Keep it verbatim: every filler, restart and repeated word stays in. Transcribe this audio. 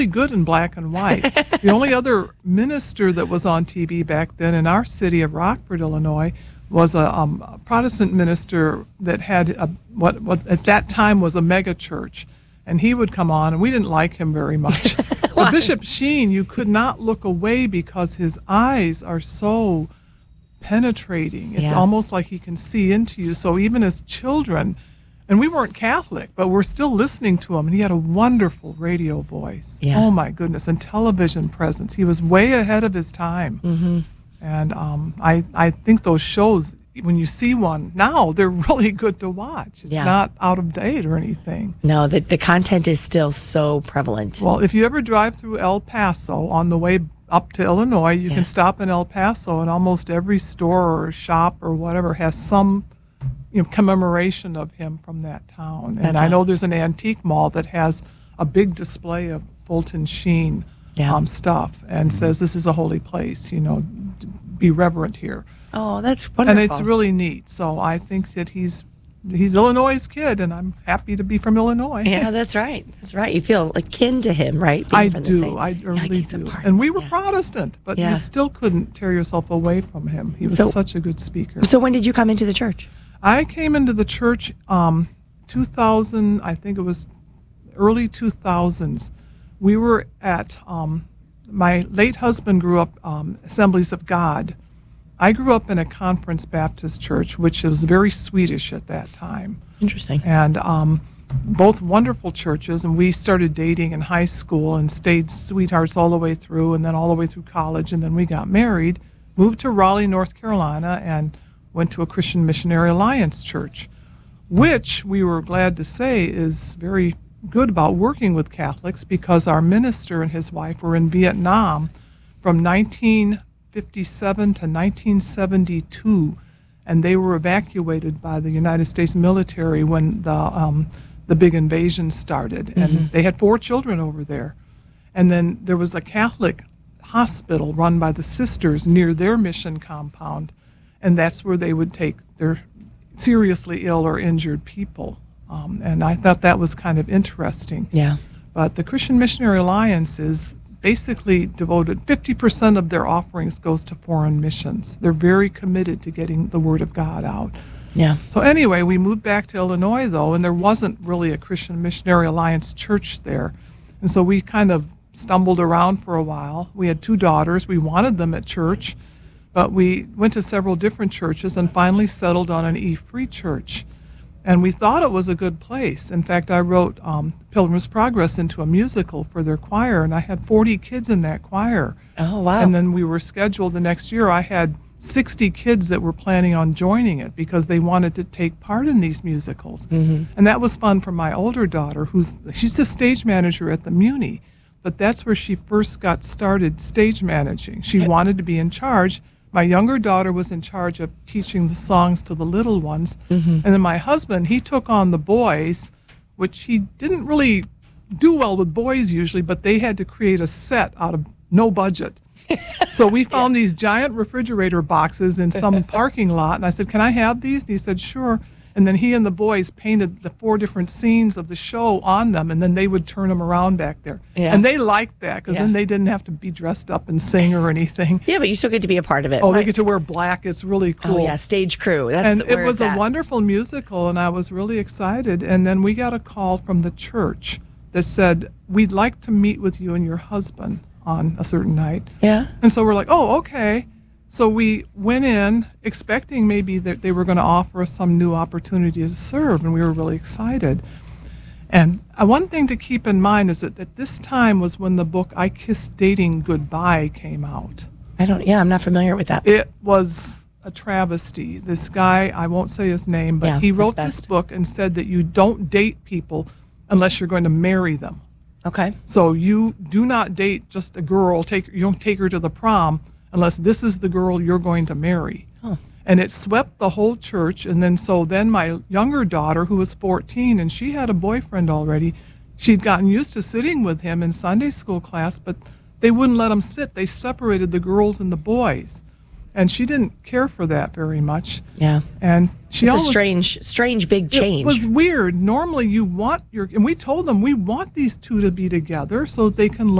good in black and white. The only other minister that was on T V back then in our city of Rockford, Illinois, was a, um, a Protestant minister that had a, what, what at that time was a mega church. And he would come on, and we didn't like him very much. But Bishop Sheen, you could not look away because his eyes are so penetrating. It's Yeah. almost like he can see into you. So even as children, and we weren't Catholic, but we're still listening to him. And he had a wonderful radio voice. Yeah. Oh, my goodness. And television presence. He was way ahead of his time. Mm-hmm. And um, I, I think those shows, when you see one now, they're really good to watch. It's Yeah. not out of date or anything. No, the, the content is still so prevalent. Well, if you ever drive through El Paso on the way up to Illinois, you Yeah. can stop in El Paso, and almost every store or shop or whatever has some you know, commemoration of him from that town. And That's I know awesome. there's an antique mall that has a big display of Fulton Sheen Yeah. um, stuff and says this is a holy place, you know, be reverent here. Oh, that's wonderful. And it's really neat. So I think that he's he's Illinois' kid, and I'm happy to be from Illinois. Yeah, that's right. That's right. You feel akin to him, right? Being I from the do. same- I Yeah, really like he's a do. part- And we were yeah. Protestant, but Yeah. you still couldn't tear yourself away from him. He was So- such a good speaker. So when did you come into the church? I came into the church um, two thousand, I think it was early two thousands. We were at, um, my late husband grew up um, Assemblies of God. I grew up in a Conference Baptist church, which was very Swedish at that time. Interesting. And um, both wonderful churches, and we started dating in high school and stayed sweethearts all the way through, and then all the way through college, and then we got married, moved to Raleigh, North Carolina, and went to a Christian Missionary Alliance church, which we were glad to say is very good about working with Catholics, because our minister and his wife were in Vietnam from nineteen fifty-seven to nineteen seventy-two, and they were evacuated by the United States military when the um, the big invasion started, and Mm-hmm. they had four children over there. And then there was a Catholic hospital run by the sisters near their mission compound, and that's where they would take their seriously ill or injured people. Um, and I thought that was kind of interesting. Yeah. But the Christian Missionary Alliance is basically devoted, fifty percent of their offerings goes to foreign missions. They're very committed to getting the Word of God out. Yeah. So anyway, we moved back to Illinois, though, and there wasn't really a Christian Missionary Alliance church there. And so we kind of stumbled around for a while. We had two daughters. We wanted them at church, but we went to several different churches and finally settled on an E-Free church. And we thought it was a good place. In fact, I wrote um, Pilgrim's Progress into a musical for their choir, and I had forty kids in that choir. Oh, wow. And then we were scheduled the next year. I had sixty kids that were planning on joining it because they wanted to take part in these musicals. Mm-hmm. And that was fun for my older daughter, who's she's a stage manager at the Muni, but that's where she first got started stage managing. She wanted to be in charge. My younger daughter was in charge of teaching the songs to the little ones. Mm-hmm. And then my husband, he took on the boys, which he didn't really do well with boys usually, but they had to create a set out of no budget. So we found these giant refrigerator boxes in some parking lot, and I said, can I have these? And he said, sure. And then he and the boys painted the four different scenes of the show on them, and then they would turn them around back there. Yeah. And they liked that, because Yeah. then they didn't have to be dressed up and sing or anything. Yeah, but you still get to be a part of it. Oh, they right? get to wear black. It's really cool. Oh, yeah, stage crew. That's And where it was it's a at. wonderful musical, and I was really excited. And then we got a call from the church that said, we'd like to meet with you and your husband on a certain night. Yeah. And so we're like, oh, okay. So we went in expecting maybe that they were going to offer us some new opportunity to serve, and we were really excited. And uh, one thing to keep in mind is that at this time was when the book I Kissed Dating Goodbye came out. I don't, yeah, I'm not familiar with that. It was a travesty. This guy, I won't say his name, but Yeah, he that's wrote this best. book and said that you don't date people unless you're going to marry them. Okay. So you do not date just a girl, take you don't take her to the prom unless this is the girl you're going to marry. Oh. And it swept the whole church. And then so then my younger daughter, who was fourteen, and she had a boyfriend already, she'd gotten used to sitting with him in Sunday school class, but they wouldn't let them sit. They separated the girls and the boys. and she didn't care for that very much. Yeah. And she It's a always, strange, strange big change. It was weird. Normally, you want your, and we told them we want these two to be together so they can learn.